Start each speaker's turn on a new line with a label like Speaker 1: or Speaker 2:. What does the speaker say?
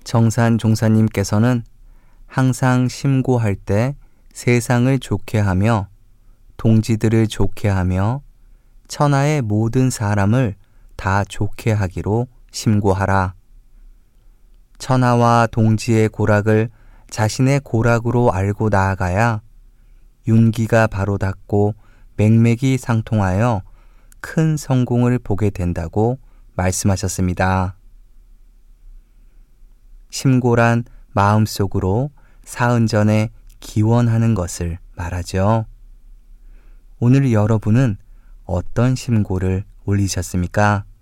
Speaker 1: 정산 종사님께서는 항상 심고할 때 세상을 좋게 하며 동지들을 좋게 하며 천하의 모든 사람을 다 좋게 하기로 심고하라. 천하와 동지의 고락을 자신의 고락으로 알고 나아가야 윤기가 바로 닿고 맥맥이 상통하여 큰 성공을 보게 된다고 말씀하셨습니다. 심고란 마음속으로 사은전에 기원하는 것을 말하죠. 오늘 여러분은 어떤 심고를 올리셨습니까?